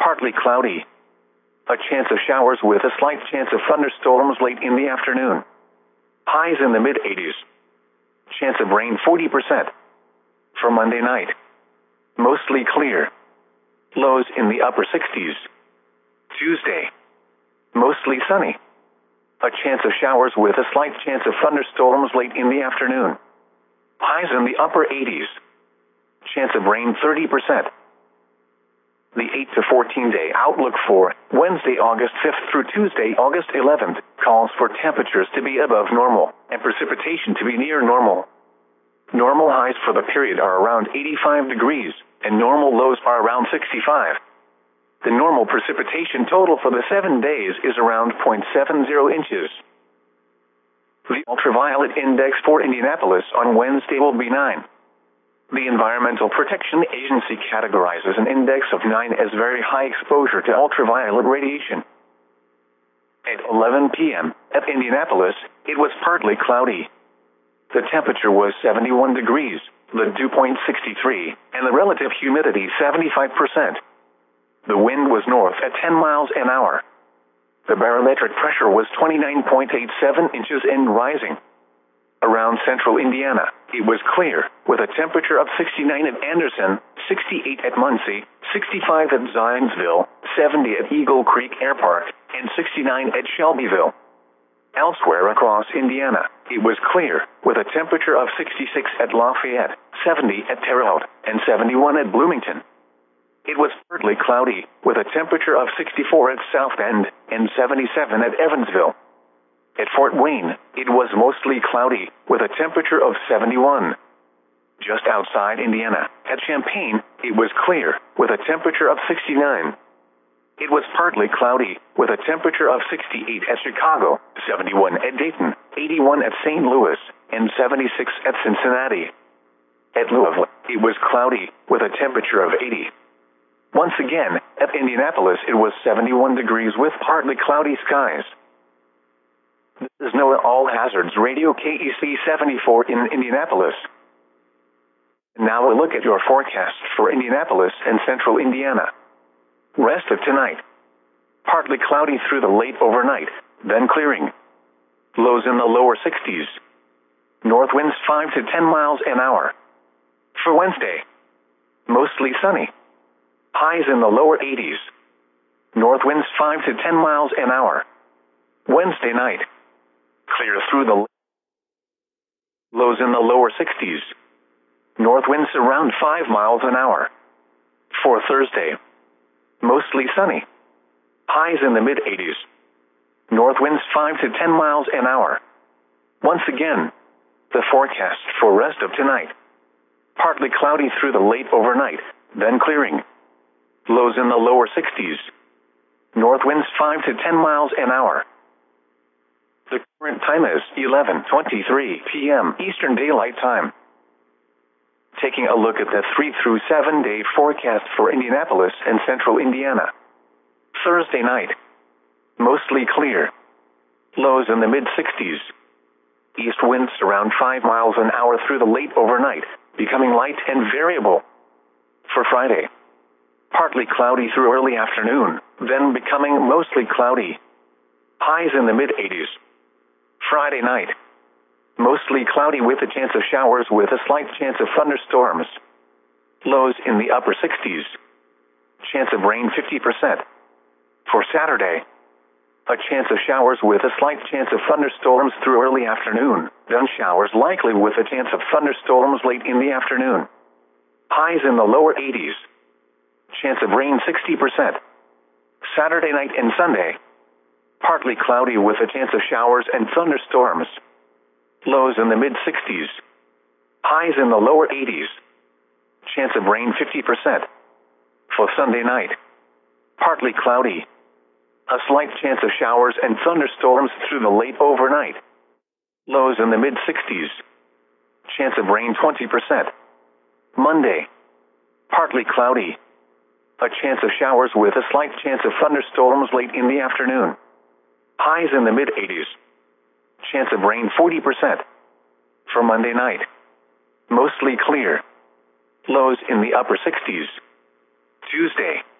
partly cloudy. A chance of showers with a slight chance of thunderstorms late in the afternoon. Highs in the mid-80s. Chance of rain 40%. For Monday night, mostly clear. Lows in the upper 60s. Tuesday, mostly sunny. A chance of showers with a slight chance of thunderstorms late in the afternoon. Highs in the upper 80s. Chance of rain 30%. The 8 to 14 day outlook for Wednesday, August 5th through Tuesday, August 11th, calls for temperatures to be above normal and precipitation to be near normal. Normal highs for the period are around 85 degrees, and normal lows are around 65. The normal precipitation total for the 7 days is around 0.70 inches. The ultraviolet index for Indianapolis on Wednesday will be 9. The Environmental Protection Agency categorizes an index of 9 as very high exposure to ultraviolet radiation. At 11 p.m. at Indianapolis, it was partly cloudy. The temperature was 71 degrees, the dew point 63, and the relative humidity 75%. The wind was north at 10 miles an hour. The barometric pressure was 29.87 inches and rising. Around central Indiana, it was clear, with a temperature of 69 at Anderson, 68 at Muncie, 65 at Zionsville, 70 at Eagle Creek Air Park, and 69 at Shelbyville. Elsewhere across Indiana, it was clear, with a temperature of 66 at Lafayette, 70 at Terre Haute, and 71 at Bloomington. It was partly cloudy, with a temperature of 64 at South Bend, and 77 at Evansville. At Fort Wayne, it was mostly cloudy, with a temperature of 71. Just outside Indiana, at Champaign, it was clear, with a temperature of 69. It was partly cloudy, with a temperature of 68 at Chicago, 71 at Dayton, 81 at St. Louis, and 76 at Cincinnati. At Louisville, it was cloudy, with a temperature of 80. Once again, at Indianapolis, it was 71 degrees with partly cloudy skies. This is NOAA All Hazards Radio KEC 74 in Indianapolis. Now a look at your forecast for Indianapolis and central Indiana. Rest of tonight. Partly cloudy through the late overnight, then clearing. Lows in the lower 60s. North winds 5 to 10 miles an hour. For Wednesday, mostly sunny. Highs in the lower 80s. North winds 5 to 10 miles an hour. Wednesday night, clear through the lows in the lower 60s. North winds around 5 miles an hour. For Thursday, mostly sunny. Highs in the mid-80s. North winds 5 to 10 miles an hour. Once again, the forecast for rest of tonight. Partly cloudy through the late overnight, then clearing. Lows in the lower 60s. North winds 5 to 10 miles an hour. The current time is 11:23 p.m. Eastern Daylight Time. Taking a look at the 3 through 7 day forecast for Indianapolis and central Indiana. Thursday night, mostly clear. Lows in the mid-60s. East winds around 5 miles an hour through the late overnight, becoming light and variable. For Friday, partly cloudy through early afternoon, then becoming mostly cloudy. Highs in the mid-80s. Friday night, mostly cloudy with a chance of showers with a slight chance of thunderstorms. Lows in the upper 60s. Chance of rain 50%. For Saturday, a chance of showers with a slight chance of thunderstorms through early afternoon, then showers likely with a chance of thunderstorms late in the afternoon. Highs in the lower 80s. Chance of rain 60%. Saturday night and Sunday, partly cloudy with a chance of showers and thunderstorms. Lows in the mid-60s. Highs in the lower 80s. Chance of rain 50%. For Sunday night, partly cloudy. A slight chance of showers and thunderstorms through the late overnight. Lows in the mid-60s. Chance of rain 20%. Monday, partly cloudy. A chance of showers with a slight chance of thunderstorms late in the afternoon. Highs in the mid-80s. Chance of rain 40%. For Monday night, mostly clear. Lows in the upper 60s. Tuesday,